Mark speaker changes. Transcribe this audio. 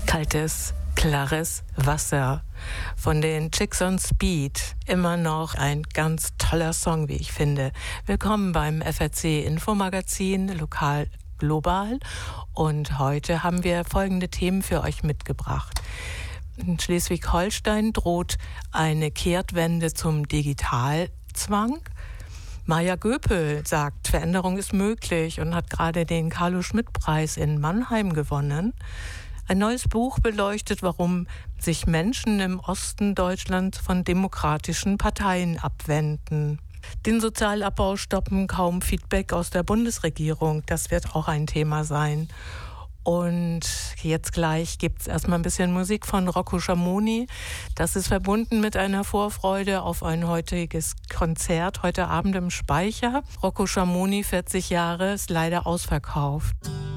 Speaker 1: Kaltes, klares Wasser von den Chicks on Speed. Immer noch ein ganz toller Song, wie ich finde. Willkommen beim FAZ Infomagazin, lokal global. Und heute haben wir folgende Themen für euch mitgebracht. In Schleswig-Holstein droht eine Kehrtwende zum Digitalzwang. Maja Göpel sagt, Veränderung ist möglich und hat gerade den Carlo-Schmidt-Preis in Mannheim gewonnen. Ein neues Buch beleuchtet, warum sich Menschen im Osten Deutschlands von demokratischen Parteien abwenden. Den Sozialabbau stoppen, kaum Feedback aus der Bundesregierung. Das wird auch ein Thema sein. Und jetzt gleich gibt es erstmal ein bisschen Musik von Rocco Schamoni. Das ist verbunden mit einer Vorfreude auf ein heutiges Konzert, heute Abend im Speicher. Rocco Schamoni, 40 Jahre, ist leider ausverkauft.